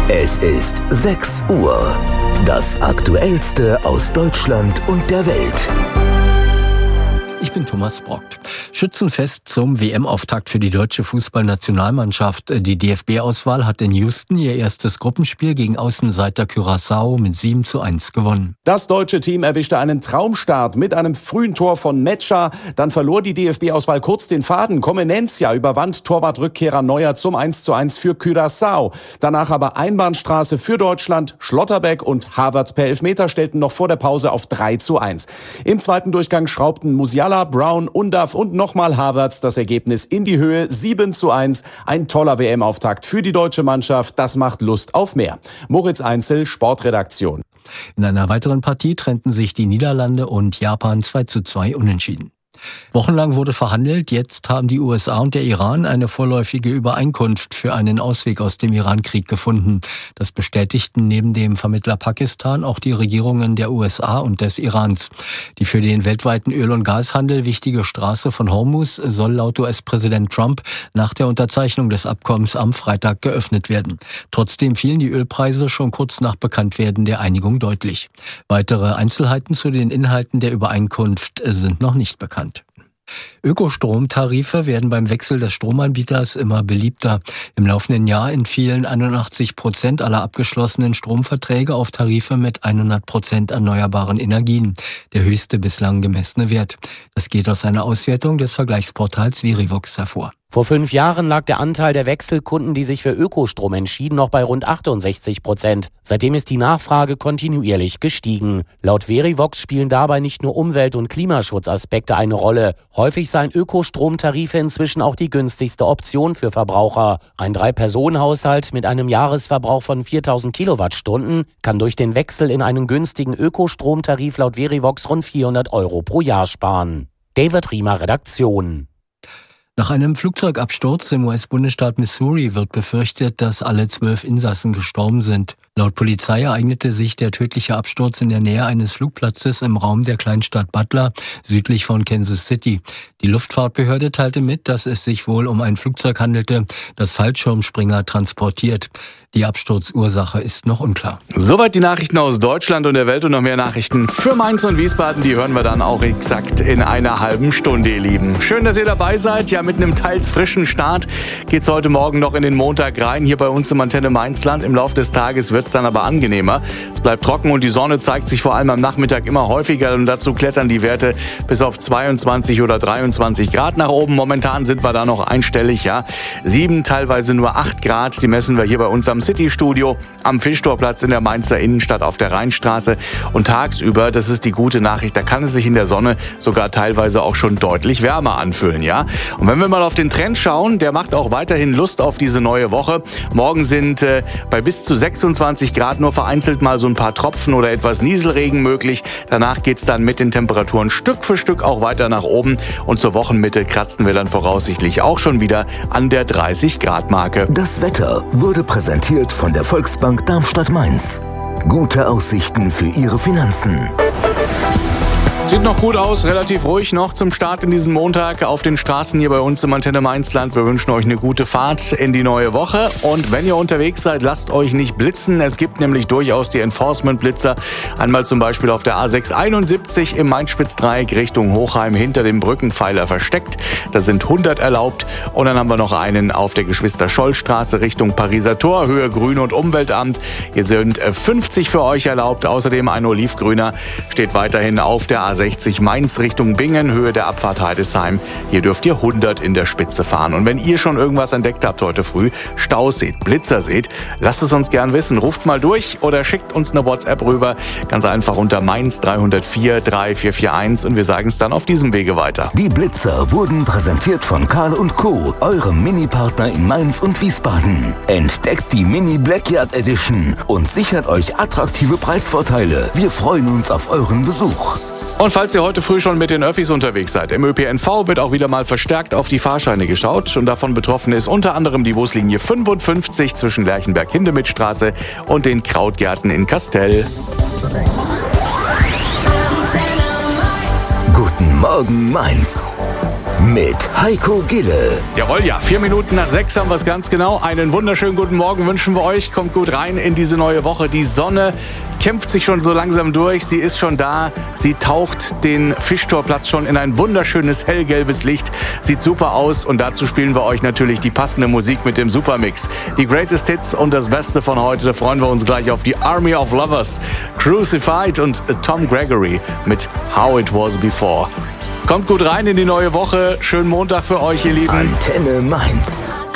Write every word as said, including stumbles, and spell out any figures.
Es ist sechs Uhr. Das Aktuellste aus Deutschland und der Welt. Ich bin Thomas Brockt. Schützenfest zum W M-Auftakt für die deutsche Fußballnationalmannschaft. Die D F B-Auswahl hat in Houston ihr erstes Gruppenspiel gegen Außenseiter Curaçao mit sieben zu eins gewonnen. Das deutsche Team erwischte einen Traumstart mit einem frühen Tor von Metscher. Dann verlor die D F B-Auswahl kurz den Faden. Comenencia überwand Torwartrückkehrer Neuer zum eins zu eins für Curaçao. Danach aber Einbahnstraße für Deutschland. Schlotterbeck und Havertz per Elfmeter stellten noch vor der Pause auf drei zu eins. Im zweiten Durchgang schraubten Musiala, Brown, Undav und nochmal Havertz das Ergebnis in die Höhe. sieben zu eins. Ein toller W M-Auftakt für die deutsche Mannschaft. Das macht Lust auf mehr. Moritz Einzel, Sportredaktion. In einer weiteren Partie trennten sich die Niederlande und Japan zwei zu zwei unentschieden. Wochenlang wurde verhandelt, jetzt haben die U S A und der Iran eine vorläufige Übereinkunft für einen Ausweg aus dem Iran-Krieg gefunden. Das bestätigten neben dem Vermittler Pakistan auch die Regierungen der U S A und des Irans. Die für den weltweiten Öl- und Gashandel wichtige Straße von Hormuz soll laut U S-Präsident Trump nach der Unterzeichnung des Abkommens am Freitag geöffnet werden. Trotzdem fielen die Ölpreise schon kurz nach Bekanntwerden der Einigung deutlich. Weitere Einzelheiten zu den Inhalten der Übereinkunft sind noch nicht bekannt. Ökostromtarife werden beim Wechsel des Stromanbieters immer beliebter. Im laufenden Jahr entfielen einundachtzig Prozent aller abgeschlossenen Stromverträge auf Tarife mit hundert Prozent erneuerbaren Energien, der höchste bislang gemessene Wert. Das geht aus einer Auswertung des Vergleichsportals Verivox hervor. Vor fünf Jahren lag der Anteil der Wechselkunden, die sich für Ökostrom entschieden, noch bei rund achtundsechzig Prozent. Seitdem ist die Nachfrage kontinuierlich gestiegen. Laut Verivox spielen dabei nicht nur Umwelt- und Klimaschutzaspekte eine Rolle. Häufig seien Ökostromtarife inzwischen auch die günstigste Option für Verbraucher. Ein Drei-Personen-Haushalt mit einem Jahresverbrauch von viertausend Kilowattstunden kann durch den Wechsel in einen günstigen Ökostromtarif laut Verivox rund vierhundert Euro pro Jahr sparen. David Riemer, Redaktion. Nach einem Flugzeugabsturz im U S-Bundesstaat Missouri wird befürchtet, dass alle zwölf Insassen gestorben sind. Laut Polizei ereignete sich der tödliche Absturz in der Nähe eines Flugplatzes im Raum der Kleinstadt Butler, südlich von Kansas City. Die Luftfahrtbehörde teilte mit, dass es sich wohl um ein Flugzeug handelte, das Fallschirmspringer transportiert. Die Absturzursache ist noch unklar. Soweit die Nachrichten aus Deutschland und der Welt und noch mehr Nachrichten für Mainz und Wiesbaden. Die hören wir dann auch exakt in einer halben Stunde, ihr Lieben. Schön, dass ihr dabei seid. Ja, mit einem teils frischen Start geht's heute Morgen noch in den Montag rein. Hier bei uns im Antenne Mainzland. Im Laufe des Tages wird's dann aber angenehmer. Es bleibt trocken und die Sonne zeigt sich vor allem am Nachmittag immer häufiger. Und dazu klettern die Werte bis auf zweiundzwanzig oder dreiundzwanzig Grad nach oben. Momentan sind wir da noch einstellig, ja. Sieben, teilweise nur acht Grad. Die messen wir hier bei uns am City-Studio, am Fischtorplatz in der Mainzer Innenstadt auf der Rheinstraße. Und tagsüber, das ist die gute Nachricht, da kann es sich in der Sonne sogar teilweise auch schon deutlich wärmer anfühlen, ja. Und wenn wir mal auf den Trend schauen, der macht auch weiterhin Lust auf diese neue Woche. Morgen sind äh, bei bis zu sechsundzwanzig Grad nur vereinzelt mal so ein paar Tropfen oder etwas Nieselregen möglich. Danach geht's dann mit den Temperaturen Stück für Stück auch weiter nach oben. Und zur Wochenmitte kratzen wir dann voraussichtlich auch schon wieder an der dreißig Grad Marke. Das Wetter wurde präsentiert von der Volksbank Darmstadt-Mainz. Gute Aussichten für Ihre Finanzen. Sieht noch gut aus, relativ ruhig noch zum Start in diesem Montag auf den Straßen hier bei uns im Antenne Mainzland. Wir wünschen euch eine gute Fahrt in die neue Woche. Und wenn ihr unterwegs seid, lasst euch nicht blitzen. Es gibt nämlich durchaus die Enforcement-Blitzer. Einmal zum Beispiel auf der A sechs einundsiebzig im Main-Spitz-Dreieck Richtung Hochheim hinter dem Brückenpfeiler versteckt. Da sind hundert erlaubt. Und dann haben wir noch einen auf der Geschwister-Scholl-Straße Richtung Pariser Tor, Höhe Grün- und Umweltamt. Hier sind fünfzig für euch erlaubt. Außerdem ein olivgrüner steht weiterhin auf der A sechzig Mainz Richtung Bingen, Höhe der Abfahrt Heidesheim. Hier dürft ihr hundert in der Spitze fahren. Und wenn ihr schon irgendwas entdeckt habt heute früh, Staus seht, Blitzer seht, lasst es uns gern wissen. Ruft mal durch oder schickt uns eine WhatsApp rüber. Ganz einfach unter Mainz drei null vier drei vier vier eins und wir sagen es dann auf diesem Wege weiter. Die Blitzer wurden präsentiert von Karl und Co., eurem Mini-Partner in Mainz und Wiesbaden. Entdeckt die Mini Blackyard Edition und sichert euch attraktive Preisvorteile. Wir freuen uns auf euren Besuch. Und falls ihr heute früh schon mit den Öffis unterwegs seid, im Ö P N V wird auch wieder mal verstärkt auf die Fahrscheine geschaut. Und davon betroffen ist unter anderem die Buslinie fünfundfünfzig zwischen Lerchenberg-Hindemithstraße und den Krautgärten in Kastel. Guten Morgen, Mainz. mit Heiko Gille. Jawohl, ja, vier Minuten nach sechs haben wir es ganz genau. Einen wunderschönen guten Morgen wünschen wir euch. Kommt gut rein in diese neue Woche. Die Sonne kämpft sich schon so langsam durch. Sie ist schon da. Sie taucht den Fischtorplatz schon in ein wunderschönes hellgelbes Licht. Sieht super aus. Und dazu spielen wir euch natürlich die passende Musik mit dem Supermix. Die Greatest Hits und das Beste von heute. Da freuen wir uns gleich auf die Army of Lovers, Crucified und Tom Gregory mit How It Was Before. Kommt gut rein in die neue Woche. Schönen Montag für euch, ihr Lieben. Antenne Mainz.